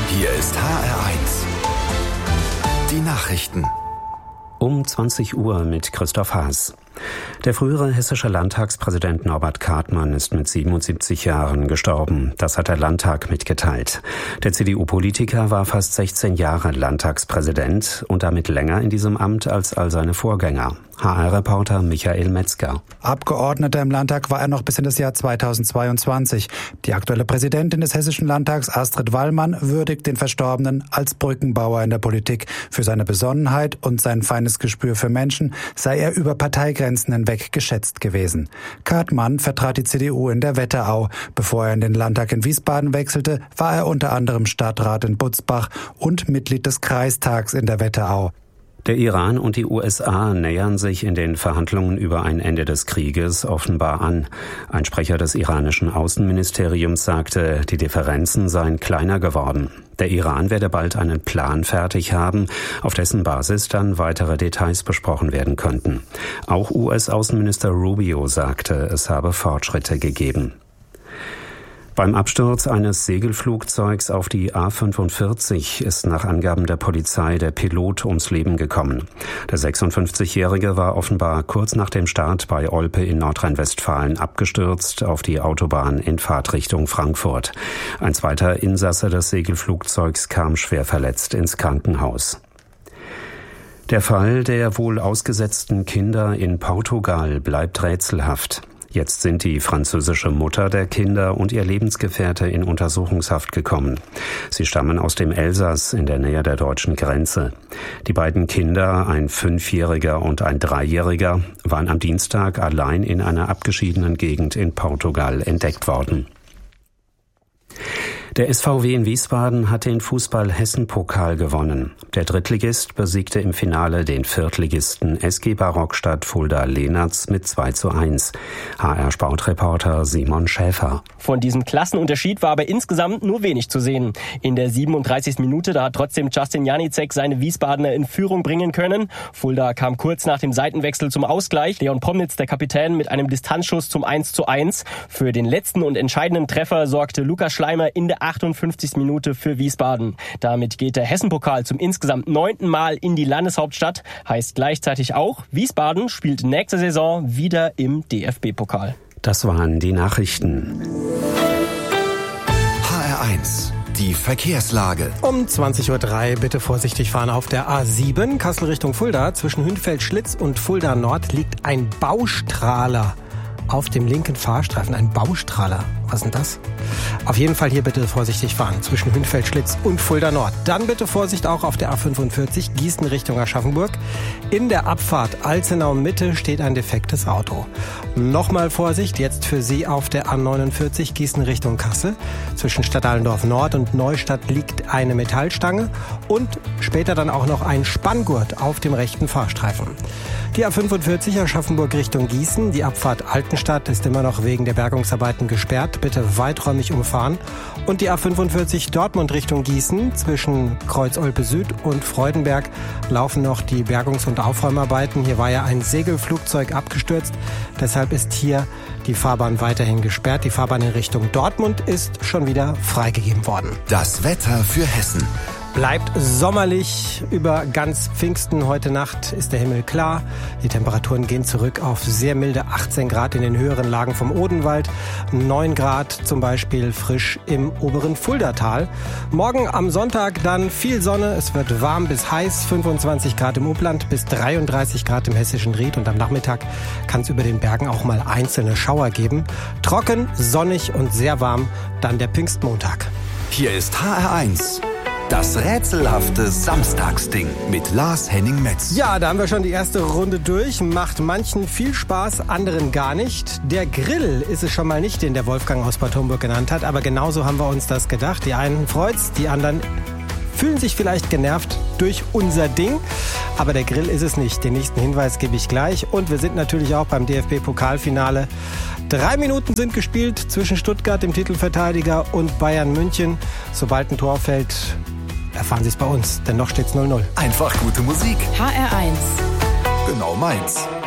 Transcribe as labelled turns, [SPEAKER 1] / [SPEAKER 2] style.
[SPEAKER 1] Hier ist HR1. Die Nachrichten.
[SPEAKER 2] Um 20 Uhr mit Christoph Haas. Der frühere hessische Landtagspräsident Norbert Kartmann ist mit 77 Jahren gestorben. Das hat der Landtag mitgeteilt. Der CDU-Politiker war fast 16 Jahre Landtagspräsident und damit länger in diesem Amt als all seine Vorgänger. HR-Reporter Michael Metzger.
[SPEAKER 3] Abgeordneter im Landtag war er noch bis in das Jahr 2022. Die aktuelle Präsidentin des Hessischen Landtags, Astrid Wallmann, würdigt den Verstorbenen als Brückenbauer in der Politik. Für seine Besonnenheit und sein feines Gespür für Menschen sei er über Parteigrenzen hinweg geschätzt gewesen. Kartmann vertrat die CDU in der Wetterau. Bevor er in den Landtag in Wiesbaden wechselte, war er unter anderem Stadtrat in Butzbach und Mitglied des Kreistags in der Wetterau.
[SPEAKER 2] Der Iran und die USA nähern sich in den Verhandlungen über ein Ende des Krieges offenbar an. Ein Sprecher des iranischen Außenministeriums sagte, die Differenzen seien kleiner geworden. Der Iran werde bald einen Plan fertig haben, auf dessen Basis dann weitere Details besprochen werden könnten. Auch US-Außenminister Rubio sagte, es habe Fortschritte gegeben. Beim Absturz eines Segelflugzeugs auf die A45 ist nach Angaben der Polizei der Pilot ums Leben gekommen. Der 56-Jährige war offenbar kurz nach dem Start bei Olpe in Nordrhein-Westfalen abgestürzt auf die Autobahn in Fahrtrichtung Frankfurt. Ein zweiter Insasse des Segelflugzeugs kam schwer verletzt ins Krankenhaus. Der Fall der wohl ausgesetzten Kinder in Portugal bleibt rätselhaft. Jetzt sind die französische Mutter der Kinder und ihr Lebensgefährte in Untersuchungshaft gekommen. Sie stammen aus dem Elsass in der Nähe der deutschen Grenze. Die beiden Kinder, ein 5-Jähriger und ein 3-Jähriger, waren am Dienstag allein in einer abgeschiedenen Gegend in Portugal entdeckt worden. Der SVW in Wiesbaden hat den Fußball-Hessen-Pokal gewonnen. Der Drittligist besiegte im Finale den Viertligisten SG Barockstadt Fulda-Lehnertz mit 2:1. HR-Sportreporter Simon Schäfer.
[SPEAKER 4] Von diesem Klassenunterschied war aber insgesamt nur wenig zu sehen. In der 37. Minute, da hat trotzdem Justin Janicek seine Wiesbadener in Führung bringen können. Fulda kam kurz nach dem Seitenwechsel zum Ausgleich. Leon Pomnitz, der Kapitän, mit einem Distanzschuss zum 1:1. Für den letzten und entscheidenden Treffer sorgte Lukas Schleimer in der 58. Minute für Wiesbaden. Damit geht der Hessen-Pokal zum insgesamt 9. Mal in die Landeshauptstadt. Heißt gleichzeitig auch, Wiesbaden spielt nächste Saison wieder im DFB-Pokal.
[SPEAKER 2] Das waren die Nachrichten.
[SPEAKER 1] HR1. Die Verkehrslage.
[SPEAKER 5] Um 20:03 Uhr bitte vorsichtig fahren auf der A7 Kassel Richtung Fulda. Zwischen Hünfeld-Schlitz und Fulda Nord liegt ein Baustrahler auf dem linken Fahrstreifen. Ein Baustrahler. Was ist denn das? Auf jeden Fall hier bitte vorsichtig fahren zwischen Hünfeld-Schlitz und Fulda Nord. Dann bitte Vorsicht auch auf der A45 Gießen Richtung Aschaffenburg. In der Abfahrt Alzenau Mitte steht ein defektes Auto. Nochmal Vorsicht jetzt für Sie auf der A49 Gießen Richtung Kassel. Zwischen Stadtallendorf Nord und Neustadt liegt eine Metallstange und später dann auch noch ein Spanngurt auf dem rechten Fahrstreifen. Die A45 Aschaffenburg Richtung Gießen. Die Abfahrt Altenstadt ist immer noch wegen der Bergungsarbeiten gesperrt. Bitte weiträumig umfahren. Und die A45 Dortmund Richtung Gießen. Zwischen Kreuz-Olpe Süd und Freudenberg laufen noch die Bergungs- und Aufräumarbeiten. Hier war ja ein Segelflugzeug abgestürzt. Deshalb ist hier die Fahrbahn weiterhin gesperrt. Die Fahrbahn in Richtung Dortmund ist schon wieder freigegeben worden.
[SPEAKER 1] Das Wetter für Hessen.
[SPEAKER 5] Bleibt sommerlich über ganz Pfingsten. Heute Nacht ist der Himmel klar. Die Temperaturen gehen zurück auf sehr milde 18 Grad in den höheren Lagen vom Odenwald. 9 Grad zum Beispiel frisch im oberen Fuldatal. Morgen am Sonntag dann viel Sonne. Es wird warm bis heiß. 25 Grad im Upland bis 33 Grad im hessischen Ried. Und am Nachmittag kann es über den Bergen auch mal einzelne Schauer geben. Trocken, sonnig und sehr warm. Dann der Pfingstmontag.
[SPEAKER 1] Hier ist HR1. Das rätselhafte Samstagsding mit Lars Henning-Metz.
[SPEAKER 5] Ja, da haben wir schon die erste Runde durch. Macht manchen viel Spaß, anderen gar nicht. Der Grill ist es schon mal nicht, den der Wolfgang aus Bad Homburg genannt hat. Aber genauso haben wir uns das gedacht. Die einen freut's, die anderen fühlen sich vielleicht genervt durch unser Ding. Aber der Grill ist es nicht. Den nächsten Hinweis gebe ich gleich. Und wir sind natürlich auch beim DFB-Pokalfinale. 3 Minuten sind gespielt zwischen Stuttgart, dem Titelverteidiger, und Bayern München. Sobald ein Tor fällt, erfahren Sie es bei uns, denn noch steht's 0:0.
[SPEAKER 1] Einfach gute Musik.
[SPEAKER 6] HR1.
[SPEAKER 1] Genau meins.